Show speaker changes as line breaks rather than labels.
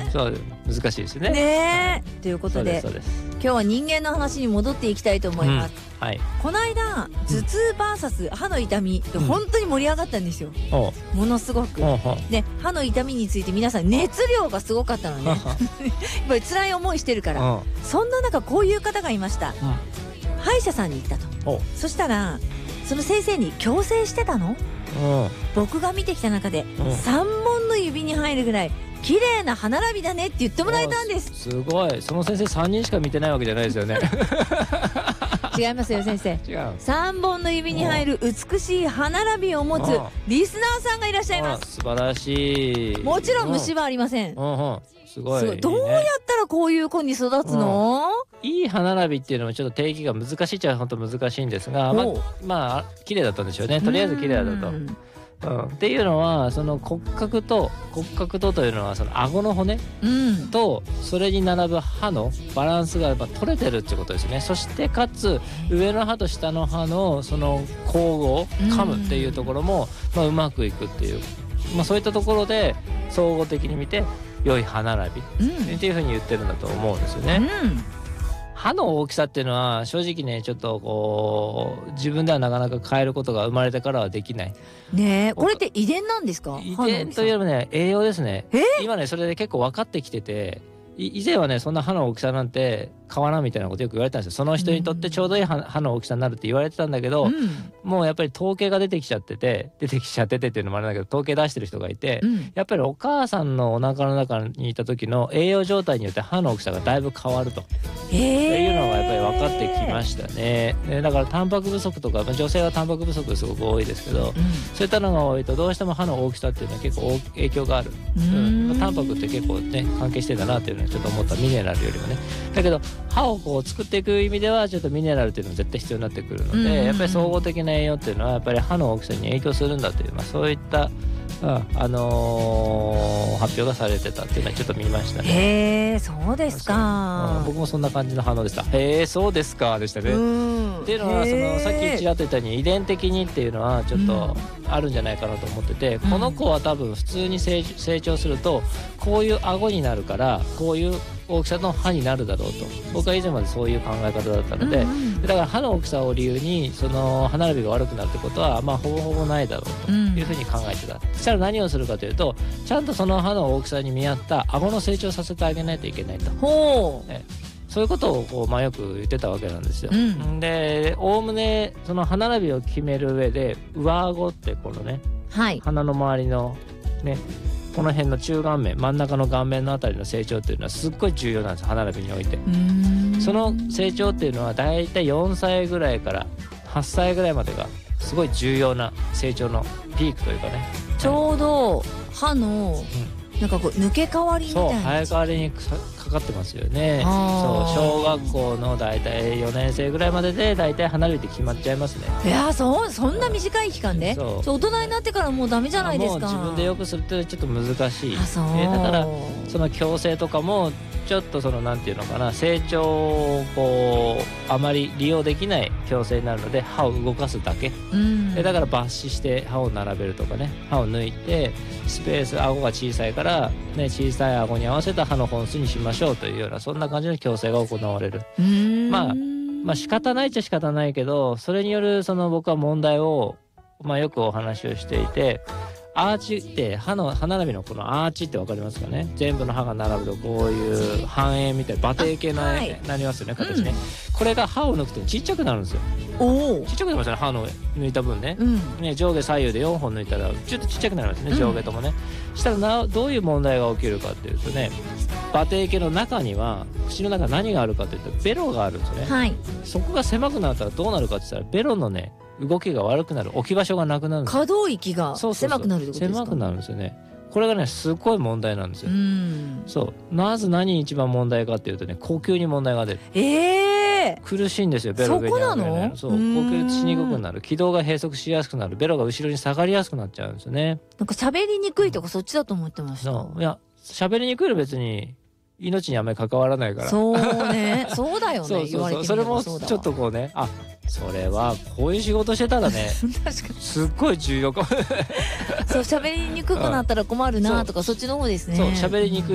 そう難しいですよね。
ねえ、ということで
そうです
今日は人間の話に戻っていきたいと思います。
はい。
この間頭痛 VS 歯の痛みで本当に盛り上がったんですよ、
おう
ものすごく。
おうおう
で歯の痛みについて皆さん熱量がすごかったのねやっぱり辛い思いしてるから。
うん
そんな中こういう方がいました。歯医者さんに行ったと。
おう
そしたらその先生に矯正してたの？
うん
僕が見てきた中で3本の指に入るぐらい綺麗な歯並びだねって言ってもらえたんです。
すごい。その先生3人しか見てないわけじゃないですよね。
違いますよ先生。
違う。
3本の指に入る美しい歯並びを持つリスナーさんがいらっしゃいます。
素晴らしい。
もちろん虫はありません。
すごい。
すごい。どうやったらこういう子に育つの？
いい歯並びっていうのもちょっと定義が難しいっちゃ本当難しいんですが、まあ綺麗だったんでしょうね。とりあえず綺麗だったと。っていうのはその骨格とというのはその顎の骨とそれに並ぶ歯のバランスがやっぱ取れてるってことですね。そしてかつ上の歯と下の歯のその交互噛むっていうところもうまくいくっていう、そういったところで総合的に見て良い歯並びっていうふうに言ってるんだと思うんですよね。歯の大きさっていうのは正直ねちょっとこう自分ではなかなか変えることが生まれてからはできない
ね。これって遺伝なんですか？
遺伝というよりもね栄養ですね。今ねそれで結構分かってきてて、以前はねそんな歯の大きさなんて変わらんみたいなことよく言われてたんですよ。その人にとってちょうどいい歯の大きさになるって言われてたんだけど、もうやっぱり統計が出てきちゃっててっていうのもあれだけど統計出してる人がいて、やっぱりお母さんのお腹の中にいた時の栄養状態によって歯の大きさがだいぶ変わると、っていうのがやっぱり分かってきましたね。だからタンパク不足とか女性はタンパク不足すごく多いですけど、そういったのが多いとどうしても歯の大きさっていうのは結構影響がある。タンパクって結構ね関係してんだなっていうのはちょっと思った。ミネラルよりもね。だけど歯をこう作っていく意味ではちょっとミネラルっていうのは絶対必要になってくるので、やっぱり総合的な栄養っていうのはやっぱり歯の大きさに影響するんだという、そういった発表がされてたっていうのはちょっと見ましたね。
へえ、そうですか。
僕もそんな感じの反応でした。へえ、そうですかでしたね。っていうのはそのさっきちらっと言ったように遺伝的にっていうのはちょっとあるんじゃないかなと思ってて、この子は多分普通に成長するとこういう顎になるからこういう大きさの歯になるだろうと僕は以前までそういう考え方だったので、だから歯の大きさを理由にその歯並びが悪くなるってことはほぼほぼないだろうというふうに考えてた。そしたら何をするかというとちゃんとその歯の大きさに見合った顎の成長させてあげないといけないと。そういうことをよく言ってたわけなんですよ。でおおむねその歯並びを決める上で上顎ってこのね、鼻の周りのねこの辺の中顔面真ん中の顔面のあたりの成長っていうのはすっごい重要なんです。歯並びにおいてその成長っていうのはだいたい4歳ぐらいから8歳ぐらいまでがすごい重要な成長のピークというかね。
ちょうど歯のなんかこう抜け変わりみたいな。
そう生え変わりにかかってますよね。そう小学校のだいたい4年生ぐらいまででだいたい歯並びって決まっちゃいますね。
いやそんな短い期間で、大人になってからもうダメじゃないですか。
もう自分でよくするってちょっと難しい。だからその矯正とかもちょっとそのなんていうのかな成長をこうあまり利用できない矯正になるので歯を動かすだけ。だから抜歯して歯を並べるとかね歯を抜いてスペース顎が小さいからね小さい顎に合わせた歯の本数にしましょうというようなそんな感じの矯正が行われる。仕方ないっちゃ仕方ないけどそれによるその僕は問題をよくお話をしていて、アーチって歯並びのこのアーチって分かりますかね。全部の歯が並ぶとこういう半円みたいな馬蹄形のなりますよね形ね。これが歯を抜くとちっちゃくなるんですよ。ちっちゃくなりますよね歯の抜いた分ね。上下左右で4本抜いたらちょっとちっちゃくなりますね上下ともね。したらどういう問題が起きるかっていうとね馬蹄形の中には口の中何があるかというとベロがあるんですよね。そこが狭くなったらどうなるかって言ったらベロのね動きが悪くなる置き場所がなくなるんです。
可動域が狭くなるってことですか。
狭くなるんですよね。これがねすごい問題なんですよ。そうまず何一番問題かっていうとね呼吸に問題が出る。苦しいんですよベロ上に上がるね。そう呼吸しにくくなる気道が閉塞しやすくなるベロが後ろに下がりやすくなっちゃうんですよね。
なんか喋りにくいとかそっちだと思ってました。
いや喋りにくいの別に命にあんまり関わらないから。
そうねそうだよね。
それもちょっとこうねそれはこういう仕事してたらね
確かに
すっごい重要かも。
そう喋りにくくなったら困るなとかそっちの方ですね。
そう喋りにくい